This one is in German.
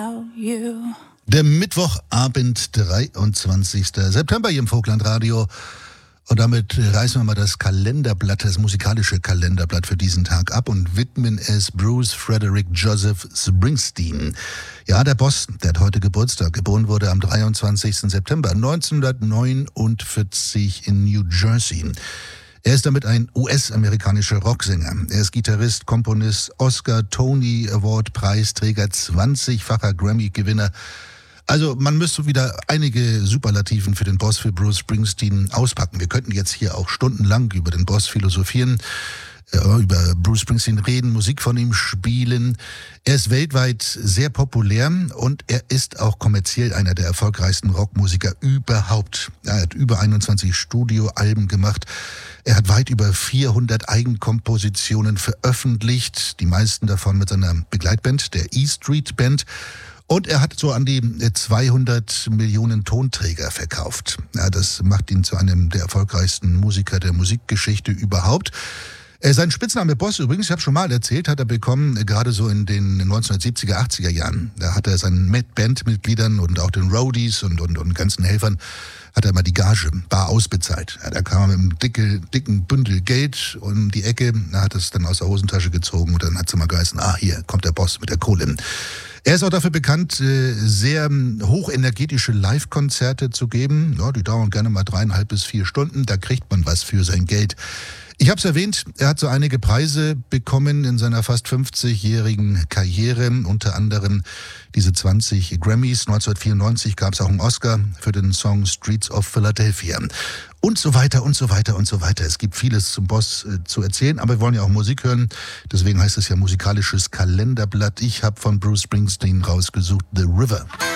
Der Mittwochabend, 23. September hier im Vogtlandradio. Und damit reißen wir mal das Kalenderblatt, das musikalische Kalenderblatt für diesen Tag ab und widmen es Bruce Frederick Joseph Springsteen. Ja, der Boss, der hat heute Geburtstag. Geboren wurde am 23. September 1949 in New Jersey. Er ist damit ein US-amerikanischer Rocksänger. Er ist Gitarrist, Komponist, Oscar, Tony Award Preisträger, 20-facher Grammy-Gewinner. Also man müsste wieder einige Superlativen für den Boss, für Bruce Springsteen auspacken. Wir könnten jetzt hier auch stundenlang über den Boss philosophieren, über Bruce Springsteen reden, Musik von ihm spielen. Er ist weltweit sehr populär und er ist auch kommerziell einer der erfolgreichsten Rockmusiker überhaupt. Er hat über 21 Studioalben gemacht. Er hat weit über 400 Eigenkompositionen veröffentlicht, die meisten davon mit seiner Begleitband, der E Street Band. Und er hat so an die 200 Millionen Tonträger verkauft. Ja, das macht ihn zu einem der erfolgreichsten Musiker der Musikgeschichte überhaupt. Sein Spitzname Boss übrigens, ich habe schon mal erzählt, hat er bekommen, gerade so in den 1970er, 80er Jahren. Da hat er seinen Bandmitgliedern und auch den Roadies und ganzen Helfern hat er mal die Gage bar ausbezahlt. Ja, da kam er mit einem dicken Bündel Geld um die Ecke, er hat es dann aus der Hosentasche gezogen und dann hat es mal geheißen, hier kommt der Boss mit der Kohle. Er ist auch dafür bekannt, sehr hochenergetische Live-Konzerte zu geben. Ja, die dauern gerne mal 3,5 bis 4 Stunden, da kriegt man was für sein Geld. Ich habe es erwähnt, er hat so einige Preise bekommen in seiner fast 50-jährigen Karriere, unter anderem diese 20 Grammys. 1994 gab es auch einen Oscar für den Song Streets of Philadelphia. Und so weiter und so weiter und so weiter. Es gibt vieles zum Boss zu erzählen, aber wir wollen ja auch Musik hören. Deswegen heißt es ja musikalisches Kalenderblatt. Ich habe von Bruce Springsteen rausgesucht The River.